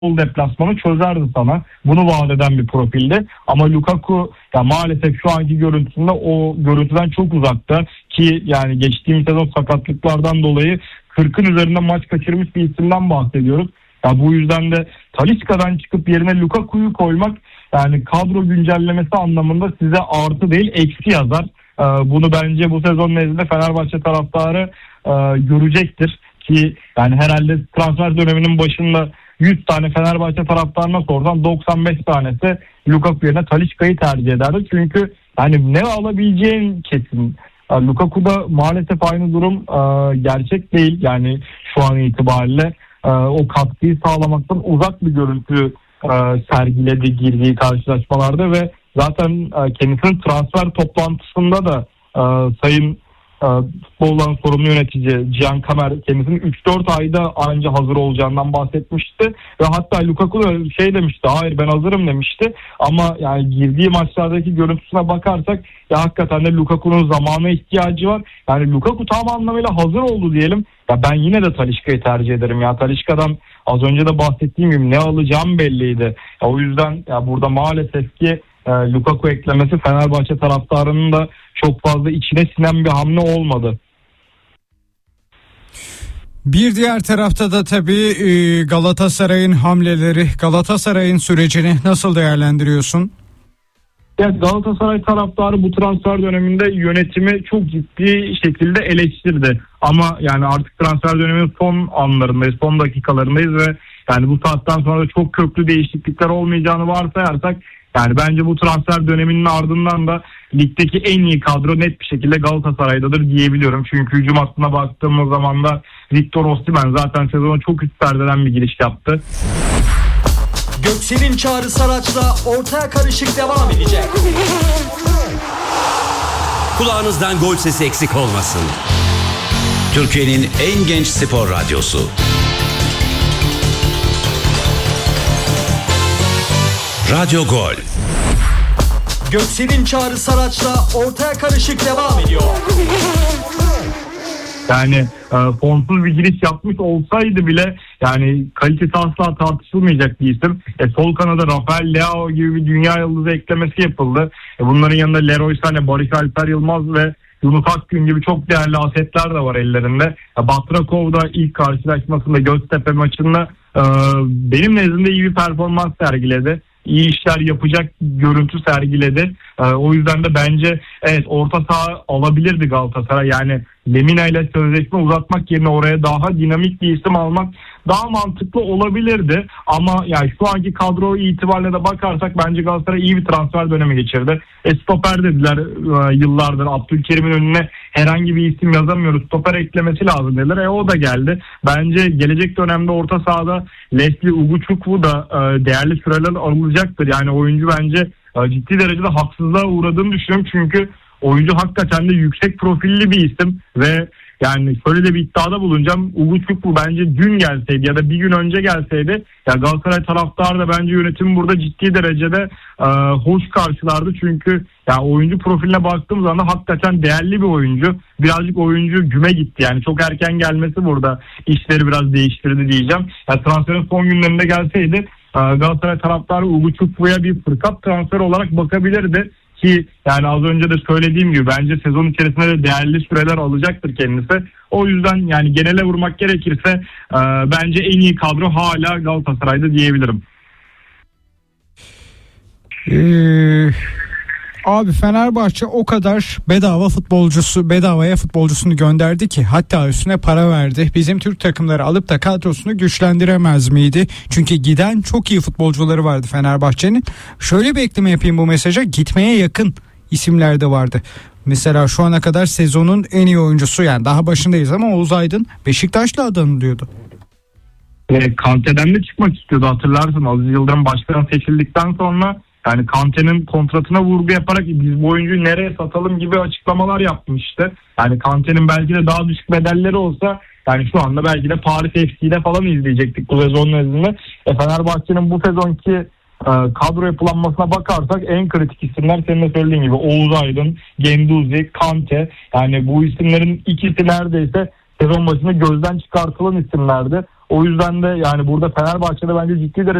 deplasmanı çözerdi sana. Bunu vaat eden bir profilde. Ama Lukaku ya maalesef şu anki görüntüsünde o görüntüden çok uzakta ki yani geçtiğimiz sezon sakatlıklardan dolayı 40'ın üzerinde maç kaçırmış bir isimden bahsediyoruz. Ya bu yüzden de Talisca'dan çıkıp yerine Lukaku'yu koymak yani kadro güncellemesi anlamında size artı değil eksi yazar. Bunu bence bu sezon nezdinde Fenerbahçe taraftarı görecektir ki yani herhalde transfer döneminin başında 100 tane Fenerbahçe taraftarına sorsan 95 tanesi Lukaku yerine Talisca'yı tercih ederdi. Çünkü yani ne alabileceğin kesin. Lukaku'da maalesef aynı durum gerçek değil. Yani şu an itibariyle o katkıyı sağlamaktan uzak bir görüntü sergiledi girdiği karşılaşmalarda ve zaten kendisinin transfer toplantısında da Sayın futboldan sorumlu yönetici Cihan Kamer kendisinin 3-4 ayda anca hazır olacağından bahsetmişti ve hatta Lukaku da şey demişti, hayır ben hazırım demişti ama yani girdiği maçlardaki görüntüsüne bakarsak ya hakikaten de Lukaku'nun zamana ihtiyacı var. Yani Lukaku tam anlamıyla hazır oldu diyelim. Ya ben yine de Talisca'yı tercih ederim ya. Talisca'dan az önce de bahsettiğim gibi ne alacağım belliydi. Ya o yüzden ya burada maalesef ki Lukaku eklemesi Fenerbahçe taraftarının da çok fazla içine sinen bir hamle olmadı. Bir diğer tarafta da tabii Galatasaray'ın hamleleri, Galatasaray'ın sürecini nasıl değerlendiriyorsun? Ya Galatasaray taraftarı bu transfer döneminde yönetimi çok ciddi şekilde eleştirdi. Ama yani artık transfer döneminin son anlarındayız, son dakikalarındayız ve yani bu saatten sonra da çok köklü değişiklikler olmayacağını varsayarsak yani bence bu transfer döneminin ardından da ligdeki en iyi kadro net bir şekilde Galatasaray'dadır diyebiliyorum. Çünkü hücum hattına baktığımız zaman da Victor Osimhen zaten sezona çok üst perdeden bir giriş yaptı. Göksel'in Çağrı Saraç'la ortaya karışık devam edecek. Kulağınızdan gol sesi eksik olmasın. Türkiye'nin en genç spor radyosu. Radyo Gol. Göksel'in Çağrı Saraç'la ortaya karışık devam ediyor. Yani formsuz bir giriş yapmış olsaydı bile yani kalitesi asla tartışılmayacak bir isim. Sol kanada Rafael Leao gibi bir dünya yıldızı eklemesi yapıldı. Bunların yanında Leroy Sané, Barış Alper Yılmaz ve Yunus Akgün gibi çok değerli asetler de var ellerinde. Batrakov da ilk karşılaşmasında Göztepe maçında benim nezdimde iyi bir performans sergiledi. İyi işler yapacak görüntü sergiledi. O yüzden de bence evet orta saha alabilirdi Galatasaray. Yani Lemina ile sözleşme uzatmak yerine oraya daha dinamik bir isim almak daha mantıklı olabilirdi. Ama yani şu anki kadro itibariyle de bakarsak bence Galatasaray iyi bir transfer dönemi geçirdi. Stoper dediler yıllardır Abdülkerim'in önüne herhangi bir isim yazamıyoruz. Stoper eklemesi lazım dediler. O da geldi. Bence gelecek dönemde orta sahada Leslie Uguchukwu da değerli süreler alınacaktır. Yani oyuncu bence ciddi derecede haksızlığa uğradığını düşünüyorum. Çünkü oyuncu hakikaten de yüksek profilli bir isim ve yani şöyle de bir iddiada bulunacağım. Uguchukwu bence dün gelseydi ya da bir gün önce gelseydi ya Galatasaray taraftarı da bence yönetim burada ciddi derecede hoş karşılardı. Çünkü ya oyuncu profiline baktığım zaman da hakikaten değerli bir oyuncu. Birazcık oyuncu güme gitti. Yani çok erken gelmesi burada işleri biraz değiştirdi diyeceğim. Ya transferin son günlerinde gelseydi Galatasaray taraftarı Uguchukwu'ya bir fırsat transfer olarak bakabilirdi. Ki yani az önce de söylediğim gibi bence sezon içerisinde de değerli süreler alacaktır kendisi. O yüzden yani genele vurmak gerekirse bence en iyi kadro hala Galatasaray'da diyebilirim. Abi Fenerbahçe o kadar bedavaya futbolcusunu gönderdi ki hatta üstüne para verdi. Bizim Türk takımları alıp da kadrosunu güçlendiremez miydi? Çünkü giden çok iyi futbolcuları vardı Fenerbahçe'nin. Şöyle bir ekleme yapayım bu mesaja. Gitmeye yakın isimler de vardı. Mesela şu ana kadar sezonun en iyi oyuncusu yani daha başındayız ama Oğuz Aydın Beşiktaş'la adanılıyordu. Kante'den de çıkmak istiyordu hatırlarsın. Aziz Yıldırım başkan seçildikten sonra yani Kante'nin kontratına vurgu yaparak biz bu oyuncuyu nereye satalım gibi açıklamalar yapmıştı. Yani Kante'nin belki de daha düşük bedelleri olsa yani şu anda belki de Paris FC'de falan izleyecektik bu sezonun nezdinde. Fenerbahçe'nin bu sezonki kadro yapılanmasına bakarsak en kritik isimler senin de söylediğin gibi Oğuz Aydın, Genduzi, Kante. Yani bu isimlerin ikisi neredeyse sezon başında gözden çıkartılan isimlerdi. O yüzden de yani burada Fenerbahçe'de bence ciddi derecede